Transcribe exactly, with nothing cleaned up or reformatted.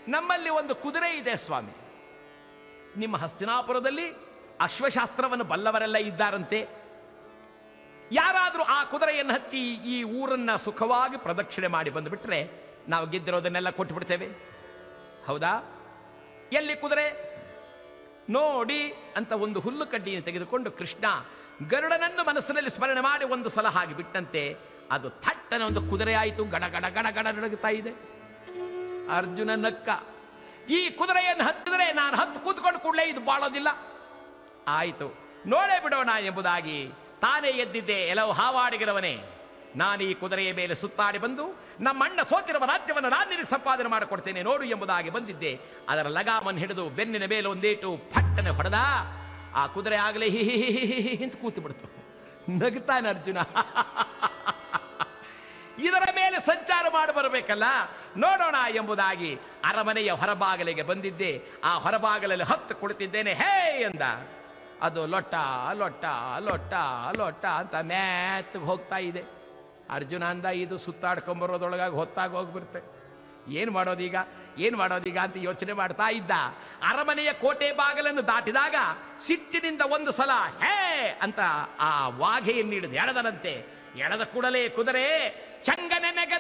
ನಮ್ಮಲ್ಲಿ ಒಂದು ಕುದುರೆ ಇದೆ ಸ್ವಾಮಿ. ನಿಮ್ಮ ಹಸ್ತಿನಾಪುರದಲ್ಲಿ ಅಶ್ವಶಾಸ್ತ್ರವನ್ನು ಬಲ್ಲವರೆಲ್ಲ ಇದ್ದಾರಂತೆ. ಯಾರಾದರೂ ಆ ಕುದುರೆಯನ್ನು ಹತ್ತಿ ಈ ಊರನ್ನ ಸುಖವಾಗಿ ಪ್ರದಕ್ಷಿಣೆ ಮಾಡಿ ಬಂದುಬಿಟ್ರೆ ನಾವು ಗೆದ್ದಿರೋದನ್ನೆಲ್ಲ ಕೊಟ್ಟುಬಿಡ್ತೇವೆ. ಹೌದಾ? ಎಲ್ಲಿ ಕುದುರೆ ನೋಡಿ ಅಂತ ಒಂದು ಹುಲ್ಲು ಕಡ್ಡಿಯನ್ನು ತೆಗೆದುಕೊಂಡು ಕೃಷ್ಣ ಗರುಡನನ್ನು ಮನಸ್ಸಿನಲ್ಲಿ ಸ್ಮರಣೆ ಮಾಡಿ ಒಂದು ಸಲ ಹಾಗೆ ಬಿಟ್ಟಂತೆ ಅದು ಥಟ್ಟನೆ ಒಂದು ಕುದುರೆ ಆಯಿತು. ಗಡ ಗಡ ಗಡ ಗಡ ನಡುಗುತ್ತಾ ಇದೆ. ಅರ್ಜುನ ನಕ್ಕ. ಈ ಕುದುರೆಯನ್ನು ಹತ್ತಿದರೆ ನಾನು ಹತ್ತು ಕೂತ್ಕೊಂಡು ಕೂಡಲೇ ಇದು ಬಾಳೋದಿಲ್ಲ. ಆಯಿತು, ನೋಡೇ ಬಿಡೋಣ ಎಂಬುದಾಗಿ ತಾನೇ ಎದ್ದಿದ್ದೆ. ಎಲ್ಲವೂ ಹಾವಾಡಿಗಿರವನೇ, ನಾನು ಈ ಕುದುರೆಯ ಮೇಲೆ ಸುತ್ತಾಡಿ ಬಂದು ನಮ್ಮ ಅಣ್ಣ ಸೋತಿರುವ ರಾಜ್ಯವನ್ನು ನಾನು ನಿನಗೆ ಸಂಪಾದನೆ ಮಾಡಿಕೊಡ್ತೇನೆ ನೋಡು ಎಂಬುದಾಗಿ ಬಂದಿದ್ದೆ. ಅದರ ಲಗಾಮನ್ನು ಹಿಡಿದು ಬೆನ್ನಿನ ಮೇಲೆ ಒಂದೇಟು ಫಟ್ಟನೆ ಹೊಡೆದ. ಆ ಕುದುರೆ ಆಗಲೇ ಹಿ ಹಿ ಹಿ ಹಿಂತ ಕೂತು ಬಿಡ್ತು. ನಗುತ್ತಾನೆ ಅರ್ಜುನ. ಇದರ ಮೇಲೆ ಸಂಚಾರ ಮಾಡಿ ಬರಬೇಕಲ್ಲ, ನೋಡೋಣ ಎಂಬುದಾಗಿ ಅರಮನೆಯ ಹೊರಬಾಗಲಿಗೆ ಬಂದಿದ್ದೆ. ಆ ಹೊರಬಾಗಲಲ್ಲಿ ಹತ್ತು ಕುಳಿತಿದ್ದೇನೆ. ಹೇ ಎಂದ. ಅದು ಲೊಟ್ಟ ಲೊಟ್ಟ ಲೊಟ್ಟ ಲೊಟ್ಟ ಅಂತ ಮ್ಯಾತ್ ಹೋಗ್ತಾ ಇದೆ. ಅರ್ಜುನ ಅಂದ, ಇದು ಸುತ್ತಾಡ್ಕೊಂಬರೋದ್ರೊಳಗಾಗಿ ಹೊತ್ತಾಗಿ ಹೋಗ್ಬಿಡುತ್ತೆ, ಏನು ಮಾಡೋದೀಗ ಏನು ಮಾಡೋದೀಗ ಅಂತ ಯೋಚನೆ ಮಾಡ್ತಾ ಇದ್ದ. ಅರಮನೆಯ ಕೋಟೆ ಬಾಗಲನ್ನು ದಾಟಿದಾಗ ಸಿಟ್ಟಿನಿಂದ ಒಂದು ಸಲ ಹೇ ಅಂತ ಆ ವಾಘೆಯನ್ನು ಹಿಡಿದು ಎಳೆದನಂತೆ. ಎಳೆದ ಕೂಡಲೇ ಕುದುರೆ ಚಂಗನೆನೆಗೆ